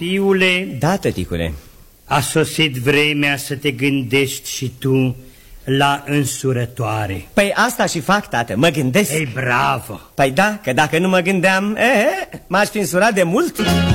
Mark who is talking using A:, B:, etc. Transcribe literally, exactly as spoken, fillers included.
A: Fiule,
B: Da, tăticule.
A: a sosit vremea să te gândești și tu la însurătoare.
B: Păi asta și fac, tată, mă gândesc.
A: Ei, bravo!
B: Păi da, că dacă nu mă gândeam, e, m-aș fi însurat de mult.